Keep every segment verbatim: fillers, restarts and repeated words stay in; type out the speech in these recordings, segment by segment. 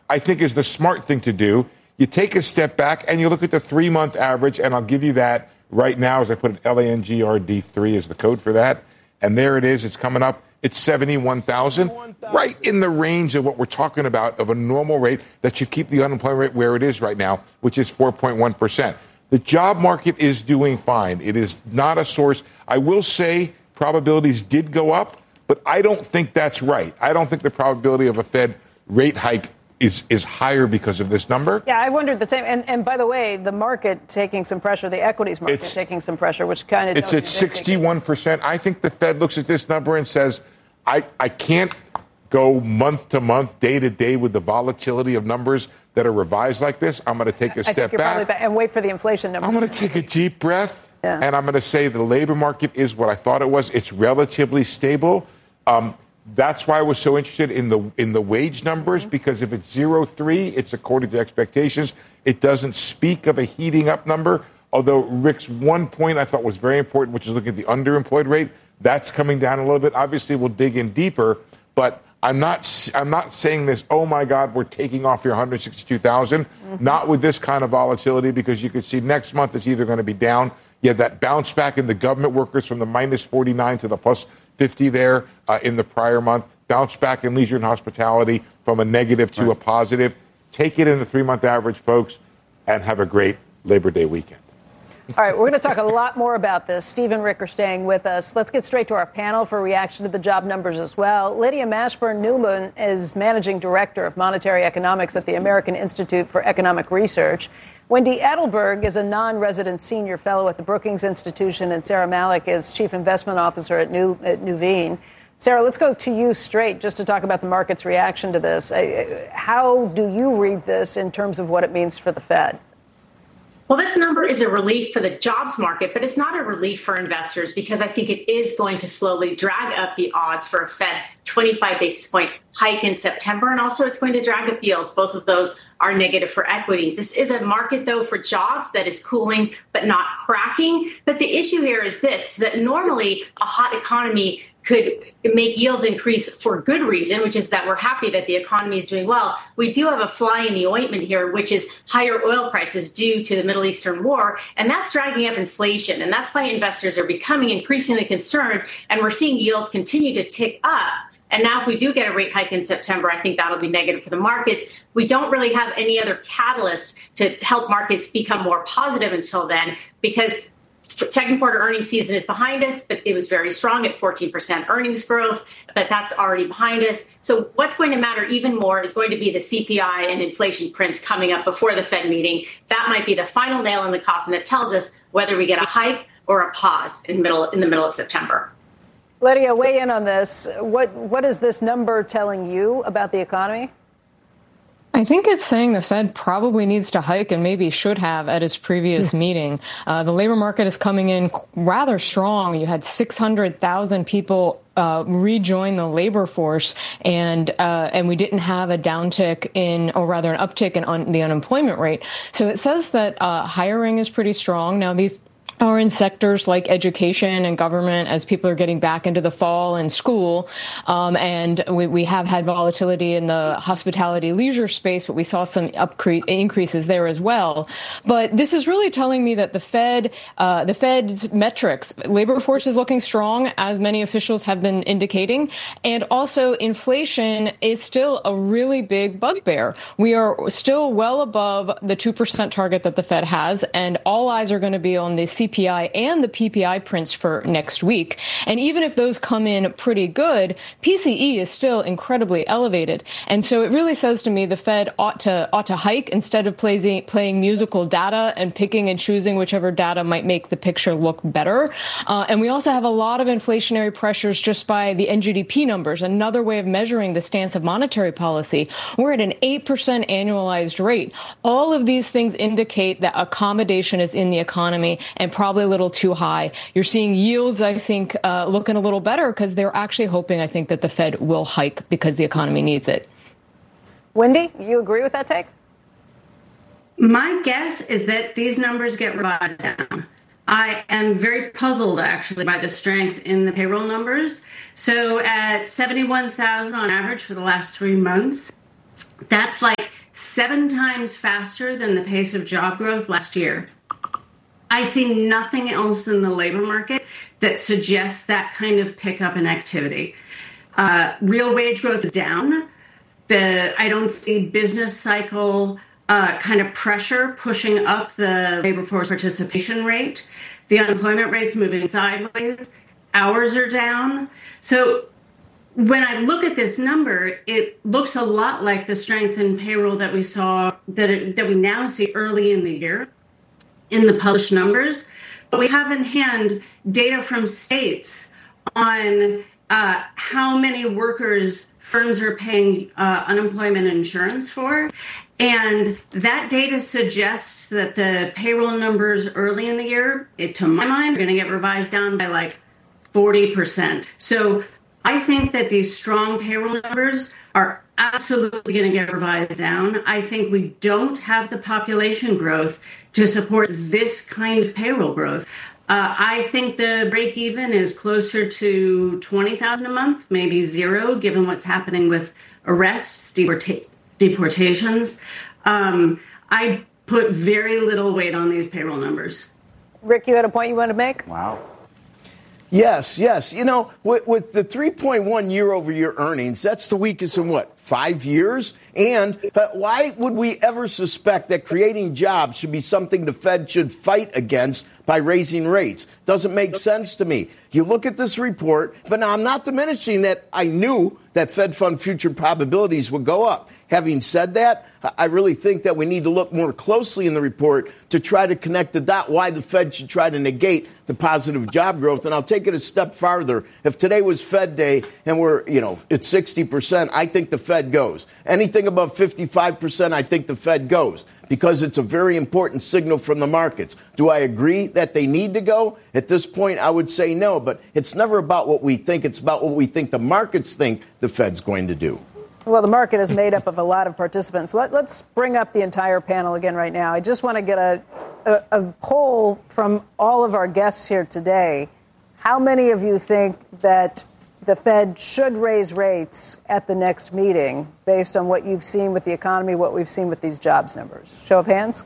I think is the smart thing to do. You take a step back and you look at the three-month average, and I'll give you that right now as I put it, L A N G R D three is the code for that. And there it is. It's coming up. It's seventy-one thousand, right in the range of what we're talking about of a normal rate that should keep the unemployment rate where it is right now, which is four point one percent. The job market is doing fine. It is not a source. I will say probabilities did go up, but I don't think that's right. I don't think the probability of a Fed rate hike is is higher because of this number. Yeah, I wondered the same. And and by the way, the market taking some pressure, the equities market it's, taking some pressure, which kind of it's at sixty-one percent. I think the Fed looks at this number and says, I, I can't go month to month, day to day with the volatility of numbers that are revised like this. I'm going to take a I step think you're back. back and wait for the inflation number. I'm going to take a deep breath, yeah. and I'm going to say the labor market is what I thought it was. It's relatively stable. Um, That's why I was so interested in the in the wage numbers, because if it's zero point three, it's according to expectations. It doesn't speak of a heating up number, although Rick's one point I thought was very important, which is looking at the underemployed rate. That's coming down a little bit. Obviously, we'll dig in deeper, but I'm not I'm not saying this, oh, my God, we're taking off your one hundred sixty-two thousand. Mm-hmm. Not with this kind of volatility, because you could see next month it's either going to be down. You have that bounce back in the government workers from the minus forty-nine to the plus fifty there uh, in the prior month. Bounce back in leisure and hospitality from a negative to right. a positive. Take it in the three-month average, folks, and have a great Labor Day weekend. All right, we're going to talk a lot more about this. Steve and Rick are staying with us. Let's get straight to our panel for reaction to the job numbers as well. Lydia Mashburn-Newman is Managing Director of Monetary Economics at the American Institute for Economic Research. Wendy Edelberg is a non-resident senior fellow at the Brookings Institution, and Sarah Malik is Chief Investment Officer at, New, at Nuveen. Sarah, let's go to you straight just to talk about the market's reaction to this. How do you read this in terms of what it means for the Fed? Well, this number is a relief for the jobs market, but it's not a relief for investors, because I think it is going to slowly drag up the odds for a Fed twenty-five basis point hike in September. And also it's going to drag up yields. Both of those are negative for equities. This is a market, though, for jobs that is cooling but not cracking. But the issue here is this, that normally a hot economy could make yields increase for good reason, which is that we're happy that the economy is doing well. We do have a fly in the ointment here, which is higher oil prices due to the Middle Eastern war, and that's dragging up inflation. And that's why investors are becoming increasingly concerned, and we're seeing yields continue to tick up. And now if we do get a rate hike in September, I think that'll be negative for the markets. We don't really have any other catalyst to help markets become more positive until then, because second quarter earnings season is behind us, but it was very strong at fourteen percent earnings growth, but that's already behind us. So what's going to matter even more is going to be the C P I and inflation prints coming up before the Fed meeting. That might be the final nail in the coffin that tells us whether we get a hike or a pause in middle in the middle of September. Lydia, weigh in on this. What what is this number telling you about the economy? I think it's saying the Fed probably needs to hike and maybe should have at its previous meeting. Uh, the labor market is coming in rather strong. You had six hundred thousand people uh, rejoin the labor force, and uh, and we didn't have a downtick in, or rather an uptick in un- the unemployment rate. So it says that uh, hiring is pretty strong. Now, these are in sectors like education and government as people are getting back into the fall and school. Um, and we, we have had volatility in the hospitality leisure space, but we saw some upcre- increases there as well. But this is really telling me that the Fed, uh, the Fed's metrics, labor force is looking strong, as many officials have been indicating. And also inflation is still a really big bugbear. We are still well above the two percent target that the Fed has, and all eyes are going to be on the C P I and the P P I prints for next week. And even if those come in pretty good, P C E is still incredibly elevated. And so it really says to me the Fed ought to ought to hike instead of playing, playing musical data and picking and choosing whichever data might make the picture look better. Uh, and we also have a lot of inflationary pressures just by the N G D P numbers, another way of measuring the stance of monetary policy. We're at an eight percent annualized rate. All of these things indicate that accommodation is in the economy and probably a little too high. You're seeing yields, I think, uh, looking a little better because they're actually hoping, I think, that the Fed will hike because the economy needs it. Wendy, you agree with that take? My guess is that these numbers get revised down. I am very puzzled, actually, by the strength in the payroll numbers. So at seventy-one thousand on average for the last three months, That's like seven times faster than the pace of job growth last year. I see nothing else in the labor market that suggests that kind of pickup in activity. Uh, real wage growth is down. The I don't see business cycle uh, kind of pressure pushing up the labor force participation rate. The unemployment rate's moving sideways. Hours are down. So when I look at this number, it looks a lot like the strength in payroll that we saw, that it, that we now see early in the year in the published numbers. But we have in hand data from states on uh, how many workers firms are paying uh, unemployment insurance for. And that data suggests that the payroll numbers early in the year, it, to my mind, are going to get revised down by like forty percent. So I think that these strong payroll numbers are absolutely going to get revised down. I think we don't have the population growth to support this kind of payroll growth. Uh, I think the break even is closer to twenty thousand a month, maybe zero, given what's happening with arrests, deporta- deportations. Um, I put very little weight on these payroll numbers. Rick, you had a point you want to make? Wow. Yes, yes. You know, with, with the three point one year-over-year earnings, that's the weakest in, what, five years? And uh, why would we ever suspect that creating jobs should be something the Fed should fight against by raising rates? Doesn't make sense to me. You look at this report, but now I'm not diminishing that I knew that Fed fund future probabilities would go up. Having said that, I really think that we need to look more closely in the report to try to connect the dot why the Fed should try to negate the positive job growth. And I'll take it a step farther. If today was Fed Day and we're, you know, it's sixty percent, I think the Fed goes. Anything above fifty-five percent, I think the Fed goes, because it's a very important signal from the markets. Do I agree that they need to go? At this point, I would say no, but it's never about what we think. It's about what we think the markets think the Fed's going to do. Well, the market is made up of a lot of participants. Let, let's bring up the entire panel again right now. I just want to get a, a, a poll from all of our guests here today. How many of you think that the Fed should raise rates at the next meeting based on what you've seen with the economy, what we've seen with these jobs numbers? Show of hands.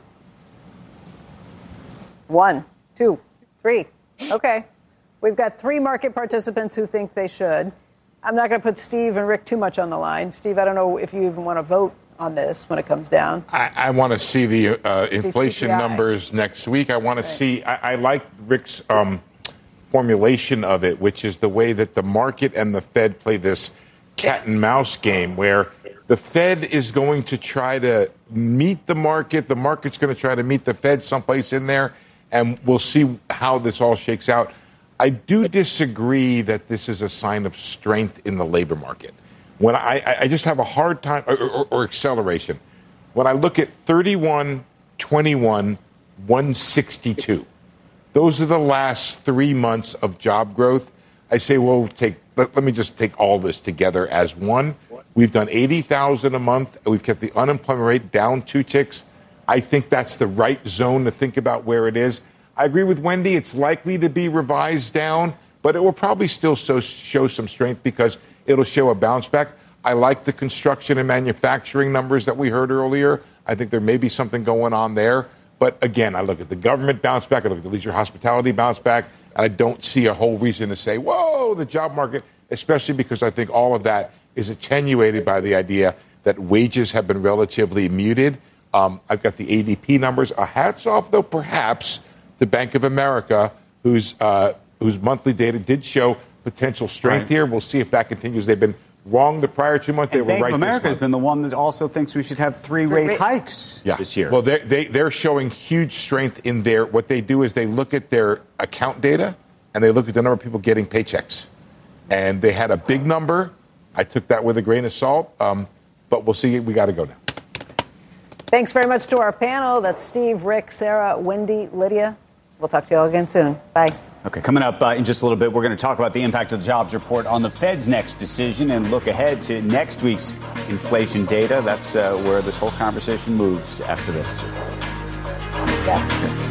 One, two, three. Okay. We've got three market participants who think they should. I'm not going to put Steve and Rick too much on the line. Steve, I don't know if you even want to vote on this when it comes down. I, I want to see the uh, inflation C P I numbers next week. I want right. to see, I, I like Rick's um, formulation of it, which is the way that the market and the Fed play this cat and mouse game where the Fed is going to try to meet the market. The market's going to try to meet the Fed someplace in there, and we'll see how this all shakes out. I do disagree that this is a sign of strength in the labor market. When I, I just have a hard time, or, or, or acceleration. When I look at thirty-one, twenty-one, one sixty-two, those are the last three months of job growth. I say, well, take let, let me just take all this together as one. We've done eighty thousand a month. We've kept the unemployment rate down two ticks. I think that's the right zone to think about where it is. I agree with Wendy. It's likely to be revised down, but it will probably still so, show some strength because it'll show a bounce back. I like the construction and manufacturing numbers that we heard earlier. I think there may be something going on there. But again, I look at the government bounce back. I look at the leisure hospitality bounce back. And I don't see a whole reason to say, whoa, the job market, especially because I think all of that is attenuated by the idea that wages have been relatively muted. Um, I've got the A D P numbers. A hats off, though, perhaps, the Bank of America, whose uh, whose monthly data did show potential strength right. here. We'll see if that continues. They've been wrong the prior two months. They and were Bank right. of America has been the one that also thinks we should have three rate, rate hikes yeah. this year. Well, they're, they they're showing huge strength in there. What they do is they look at their account data and they look at the number of people getting paychecks, and they had a big number. I took that with a grain of salt, um, but we'll see. We got to go now. Thanks very much to our panel. That's Steve, Rick, Sarah, Wendy, Lydia. We'll talk to you all again soon. Bye. Okay, coming up uh, in just a little bit, we're going to talk about the impact of the jobs report on the Fed's next decision and look ahead to next week's inflation data. That's uh, where this whole conversation moves after this. Yeah.